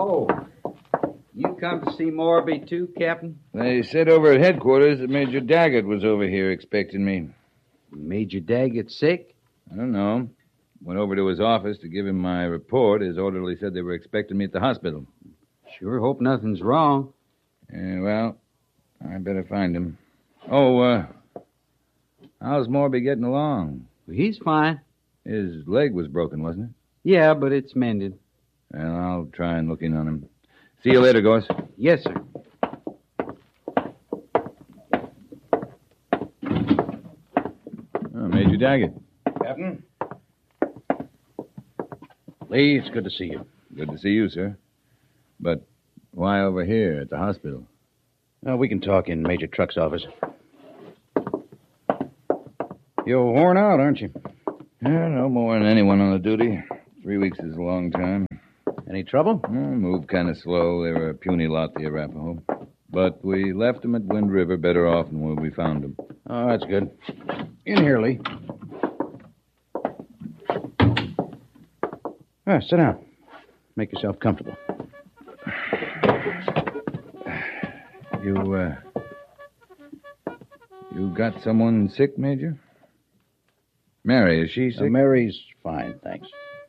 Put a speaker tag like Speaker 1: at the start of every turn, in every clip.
Speaker 1: Oh, you come to see Morby too, Captain?
Speaker 2: They said over at headquarters that Major Daggett was over here expecting me.
Speaker 1: Major Daggett sick?
Speaker 2: I don't know. Went over to his office to give him my report. His orderly said they were expecting me at the hospital.
Speaker 1: Sure hope nothing's wrong.
Speaker 2: Yeah, well, I better find him. Oh, how's Morby getting along?
Speaker 1: He's fine.
Speaker 2: His leg was broken, wasn't it?
Speaker 1: Yeah, but it's mended.
Speaker 2: Well, I'll try and look in on him. See you later, Goss.
Speaker 1: Yes, sir.
Speaker 2: Oh, Major Daggett.
Speaker 3: Captain? Lee, it's good to see you.
Speaker 2: Good to see you, sir. But why over here at the hospital?
Speaker 3: We can talk in Major Truck's office. You're worn out, aren't you?
Speaker 2: Yeah, no more than anyone on the duty. 3 weeks is a long time.
Speaker 3: Any trouble?
Speaker 2: Moved kind of slow. They were a puny lot, the Arapaho. But we left them at Wind River better off than when we found them.
Speaker 3: Oh, that's good. In here, Lee. Sit down. Make yourself comfortable.
Speaker 2: You got someone sick, Major? Mary, is she sick?
Speaker 3: Mary's fine, thanks.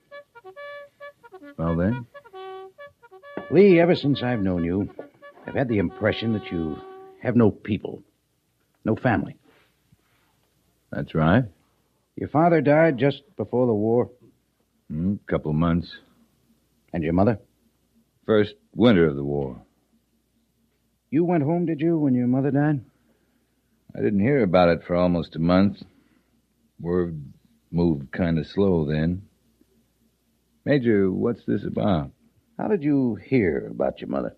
Speaker 2: Well, then?
Speaker 3: Lee, ever since I've known you, I've had the impression that you have no people, no family.
Speaker 2: That's right.
Speaker 3: Your father died just before the war.
Speaker 2: Couple months.
Speaker 3: And your mother?
Speaker 2: First winter of the war.
Speaker 3: You went home, did you, when your mother died?
Speaker 2: I didn't hear about it for almost a month. Word moved kind of slow then. Major, what's this about?
Speaker 3: How did you hear about your mother?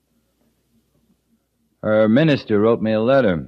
Speaker 2: Her minister wrote me a letter.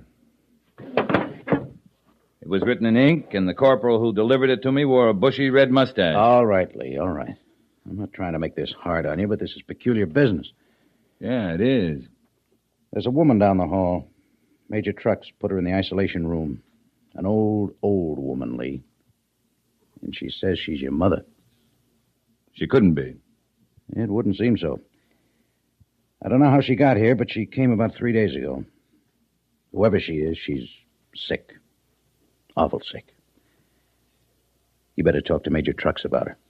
Speaker 2: It was written in ink, and the corporal who delivered it to me wore a bushy red mustache.
Speaker 3: All right, Lee, all right. I'm not trying to make this hard on you, but this is peculiar business.
Speaker 2: Yeah, it is.
Speaker 3: There's a woman down the hall. Major Trucks put her in the isolation room. An old woman, Lee. And she says she's your mother.
Speaker 2: She couldn't be.
Speaker 3: It wouldn't seem so. I don't know how she got here, but she came about 3 days ago. Whoever she is, she's sick. Awful sick. You better talk to Major Trucks about her.